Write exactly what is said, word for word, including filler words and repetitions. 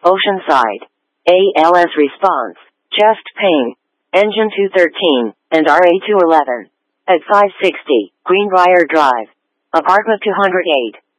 Oceanside. A L S response, chest pain, engine two thirteen, and R A two eleven. At five sixty, Greenbrier Drive. Apartment two oh eight.